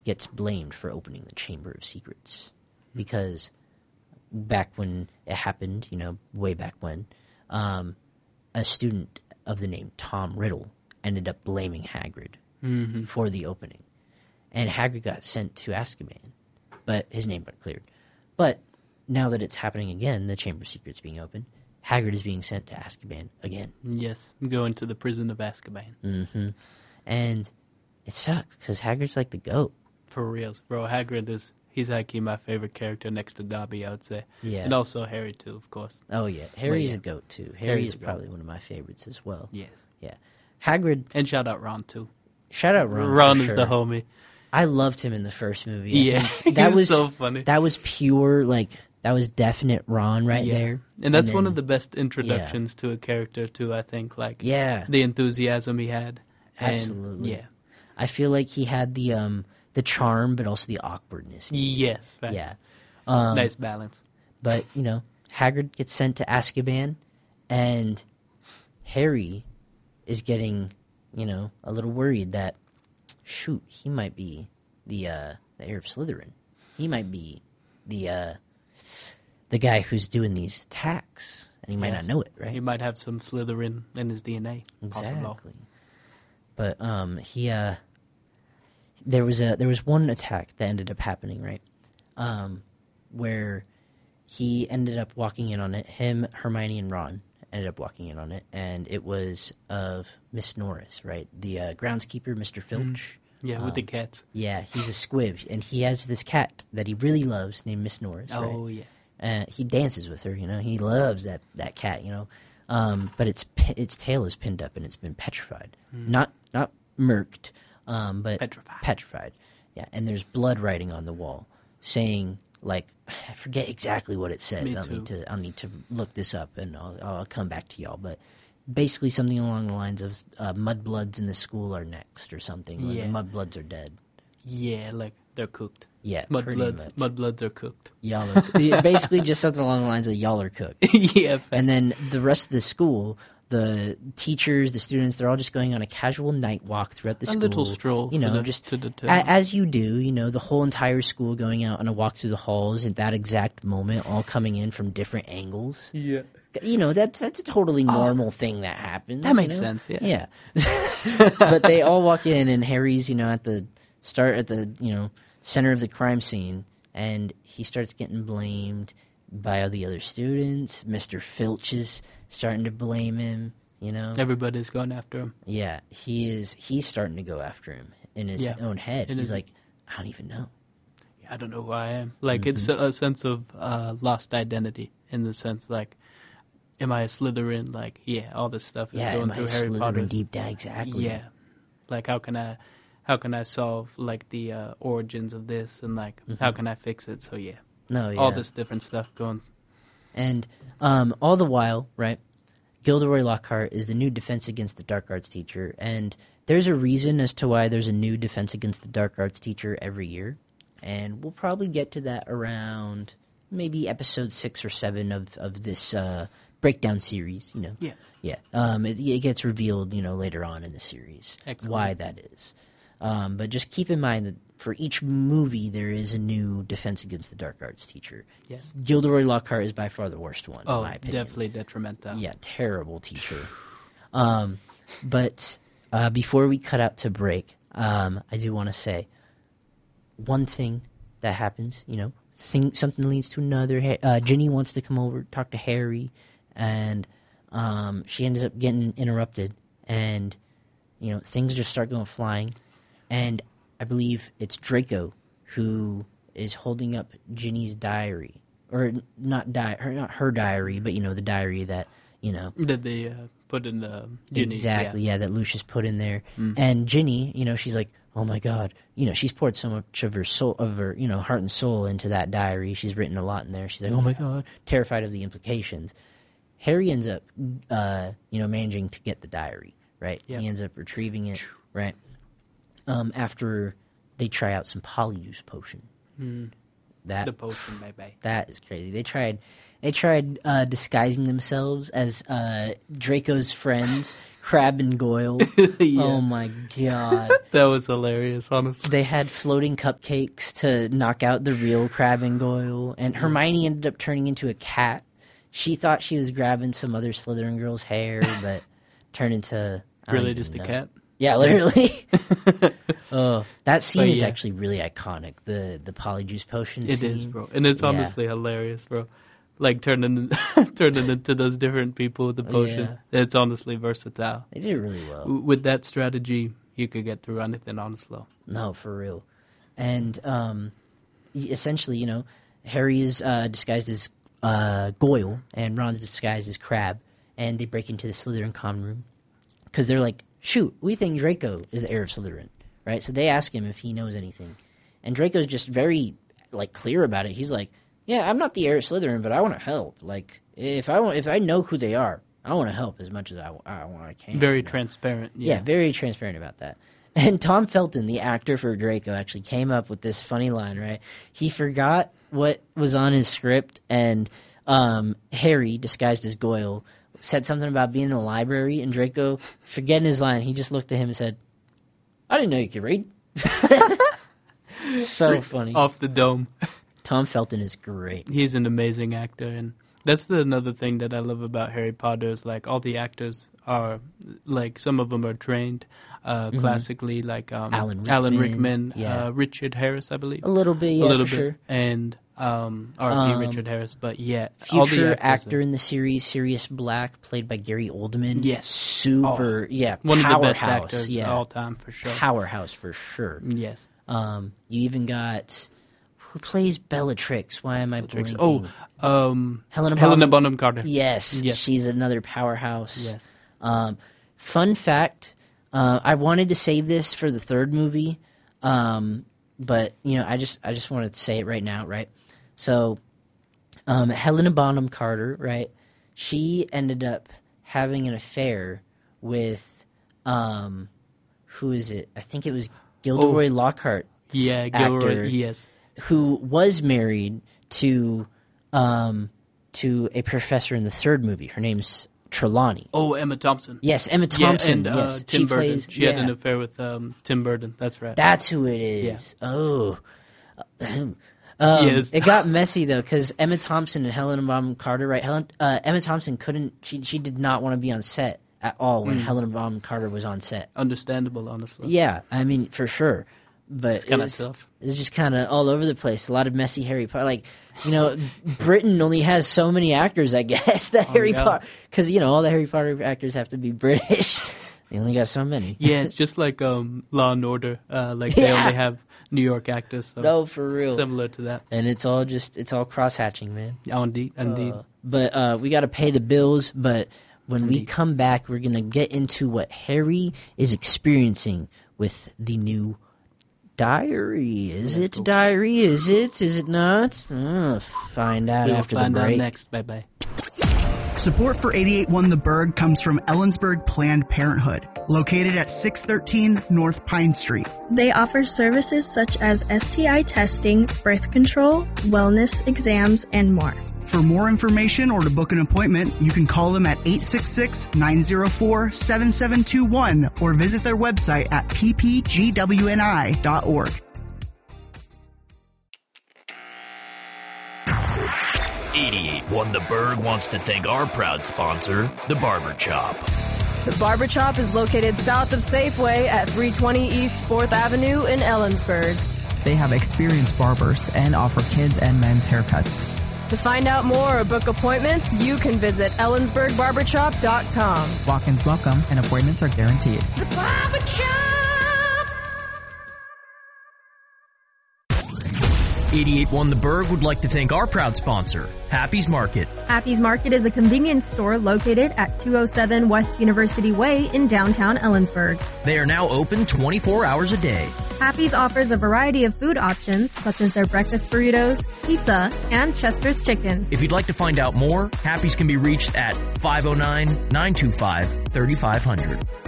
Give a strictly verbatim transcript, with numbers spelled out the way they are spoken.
gets blamed for opening the Chamber of Secrets because back when it happened, you know, way back when, um, a student of the name Tom Riddle ended up blaming Hagrid mm-hmm. for the opening. And Hagrid got sent to Azkaban, but his name got cleared. But now that it's happening again, the Chamber of Secrets being open, Hagrid is being sent to Azkaban again. Yes, going to the prison of Azkaban. Mm-hmm. And it sucks, because Hagrid's like the GOAT. For reals, bro. Hagrid is, he's actually my favorite character next to Dobby, I would say. Yeah. And also Harry, too, of course. Oh, yeah. Harry's yeah. a GOAT, too. Harry's Harry's a goat. probably one of my favorites as well. Yes. Yeah. Hagrid... And shout out Ron, too. Shout out Ron, Ron for is sure. the homie. I loved him in the first movie. I Yeah, think that he was, was so funny. That was pure, like, that was definite Ron right yeah. there. And that's and one then, of the best introductions yeah. to a character, too, I think. Like, yeah. the enthusiasm he had. And, Absolutely. Yeah. I feel like he had the um the charm, but also the awkwardness. Yes. Facts. Yeah. Um, nice balance. But, you know, Hagrid gets sent to Azkaban, and Harry is getting, you know, a little worried that, shoot, he might be the uh, the heir of Slytherin. He might be the uh, the guy who's doing these attacks, and he might yes. not know it, right? He might have some Slytherin in his D N A. Exactly. Possible. But um, he uh, there was a there was one attack that ended up happening, right? Um, where he ended up walking in on it. Him, Hermione, and Ron ended up walking in on it, and it was of Miss Norris, right? The uh, groundskeeper, Mister Filch. Mm. Yeah, with um, the cats. Yeah, he's a squib, and he has this cat that he really loves named Miss Norris. Oh, right? yeah. Uh, he dances with her, you know. He loves that, that cat, you know. Um, but its its tail is pinned up and it's been petrified, Mm. not not murked, um, but Petrified. petrified. Yeah, and there's blood writing on the wall, saying like I forget exactly what it says. Me I'll too. need to I'll need to look this up and I'll I'll come back to y'all. But basically something along the lines of uh, mudbloods in the school are next or something. Or Yeah. the mudbloods are dead. Yeah, like they're cooked. Yeah, pretty Mudbloods, much. mudbloods are cooked. Y'all are yeah, basically just something along the lines of y'all are cooked. yeah, fact. And then the rest of the school, the teachers, the students, they're all just going on a casual night walk throughout the a school. little stroll, you for know, them just to the a, town. as you do. You know, the whole entire school going out on a walk through the halls at that exact moment, all coming in from different angles. Yeah, You know, that's that's a totally normal thing that happens. that makes you know? sense. Yeah, Yeah. But they all walk in, and Harry's, you know, at the start, at the, you know, center of the crime scene, and he starts getting blamed by all the other students. Mister Filch is starting to blame him, you know. everybody's going after him. Yeah, he is. He's starting to go after him in his Yeah. own head. In He's his- like, I don't even know. I don't know who I am. Like, it's Mm-hmm. a, a sense of uh, lost identity in the sense, like, am I a Slytherin? Like, yeah, all this stuff is Yeah, going am I through a Harry Slytherin Potter. deep down? Exactly. Yeah, like how can I, how can I solve like the uh, origins of this, and like how can I fix it? So yeah, No, yeah. all this different stuff going. And um, all the while, right, Gilderoy Lockhart is the new Defense Against the Dark Arts teacher, and there's a reason as to why there's a new Defense Against the Dark Arts teacher every year, and we'll probably get to that around maybe episode six or seven of, of this uh, breakdown series, you know. Yeah. Yeah. Um, it, it gets revealed, you know, later on in the series Excellent. why that is. Um, but just keep in mind that for each movie, there is a new Defense Against the Dark Arts teacher. Yes. Gilderoy Lockhart is by far the worst one, Oh, in my opinion. definitely detrimental. Yeah, terrible teacher. um, but uh, before we cut out to break, um, I do want to say one thing that happens, you know, thing, something leads to another. Ha- Uh, Ginny wants to come over, talk to Harry, and um, she ends up getting interrupted, and, you know, things just start going flying. And I believe it's Draco who is holding up Ginny's diary. Or not di- her, not her diary, but, you know, the diary that, you know. That they uh, put in the Ginny's, Exactly, yeah. yeah, that Lucius put in there. Mm. And Ginny, you know, she's like, oh my God. You know, she's poured so much of her soul, of her, you know, heart and soul into that diary. She's written a lot in there. She's like, oh my God, terrified of the implications. Harry ends up, uh, you know, managing to get the diary, right? Yep. He ends up retrieving it, right? Um, after they try out some Polyjuice potion. Mm. that The potion, baby. that is crazy. They tried, they tried uh, disguising themselves as uh, Draco's friends, Crab and Goyle. Yeah. Oh my god! That was hilarious, honestly. They had floating cupcakes to knock out the real Crab and Goyle, and Hermione ended up turning into a cat. She thought she was grabbing some other Slytherin girl's hair, but turned into I don't Really, even just a know. cat? Yeah, literally. Oh, that scene But is yeah. actually really iconic. The the polyjuice potion. It scene. is, bro. And it's Yeah. honestly hilarious, bro. Like, turning turning into those different people with the potion. It's honestly versatile. They did it really well. W- With that strategy, you could get through anything, honestly. No, for real. And um, y- essentially, you know, Harry is uh, disguised as uh, Goyle, and Ron's disguised as Crab, and they break into the Slytherin common room because they're like, "Shoot, we think Draco is the heir of Slytherin, right?" So they ask him if he knows anything, and Draco's just very like clear about it. He's like, "Yeah, I'm not the heir of Slytherin, but I want to help. Like, if I want, if I know who they are, I want to help as much as I, I, I can." Very you know? transparent. Yeah. Yeah. very transparent about that. And Tom Felton, the actor for Draco, actually came up with this funny line, right? He forgot what was on his script, and um, Harry, disguised as Goyle, said something about being in the library, and Draco, forgetting his line, he just looked at him and said, "I didn't know you could read." So funny. Off the dome. Tom Felton is great. He's an amazing actor, and that's the another thing that I love about Harry Potter is like all the actors are like some of them are trained uh, classically, like um, Alan Alan Rickman, Rickman, yeah. uh, Richard Harris, I believe, A little bit, yeah, a little for bit, sure. and um, R I P Um, Richard Harris. But yeah, all the Future actors actor are- in the series, Sirius Black, played by Gary Oldman. Yes. Super, yeah, one of the best powerhouse, actors yeah. all time for sure. Powerhouse for sure. Yes. Um, you even got who plays Bellatrix? Why am I Tricks. blanking? Oh, um, Helena Helena Bonham- Bonham Carter. yes, Yes. she's another powerhouse. Yes. Um, fun fact: uh, I wanted to save this for the third movie, um, but you know, I just I just wanted to say it right now, right? So, um, Helena Bonham Carter, right? She ended up having an affair with, um, who is it? I think it was Gilderoy Lockhart. Yeah, Gilroy. actor, Yes. who was married to um, to a professor in the third movie. Her name's Trelawney. Oh, Emma Thompson. Yes, Emma Thompson. Yeah, and uh, yes, Tim she Burton. plays. she had yeah. an affair with um, Tim Burton. That's right. That's who it is. Oh. Um, Yes. It got messy though because Emma Thompson and Helena Bonham Carter, right? Helen, uh, Emma Thompson couldn't. She she did not want to be on set at all when Mm. Helena Bonham Carter was on set. Understandable, honestly. Yeah, I mean for sure. But It's kinda it's- tough. It's just kind of all over the place. A lot of messy Harry Potter. Like, you know, Britain only has so many actors, I guess, that Oh, Harry yeah. Potter. Because, you know, all the Harry Potter actors have to be British. They only got so many. Yeah, it's just like um, Law and Order. Uh, like they Yeah. only have New York actors. So No, for real. similar to that. And it's all just, it's all cross hatching, man. Oh, indeed, indeed. Uh, but uh, we got to pay the bills. But when we Indeed. come back, we're going to get into what Harry is experiencing with the new diary. Is Let's it go. diary? Is it? Is it not? Uh, find out we'll after find the out break. next. Bye bye. Support for eighty-eight point one The Berg comes from Ellensburg Planned Parenthood, located at six thirteen North Pine Street. They offer services such as S T I testing, birth control, wellness exams, and more. For more information or to book an appointment, you can call them at eight six six, nine zero four, seven seven two one or visit their website at p p g w n i dot org. eighty-eight point one The Berg wants to thank our proud sponsor, The Barber Chop. The Barber Chop is located south of Safeway at three twenty East fourth Avenue in Ellensburg. They have experienced barbers and offer kids and men's haircuts. To find out more or book appointments, you can visit ellensburg barber chop dot com. Walk-ins welcome and appointments are guaranteed. eighty-eight point one The Berg would like to thank our proud sponsor, Happy's Market. Happy's Market is a convenience store located at two oh seven West University Way in downtown Ellensburg. They are now open twenty-four hours a day. Happy's offers a variety of food options such as their breakfast burritos, pizza, and Chester's chicken. If you'd like to find out more, Happy's can be reached at five oh nine, nine two five, three five zero zero.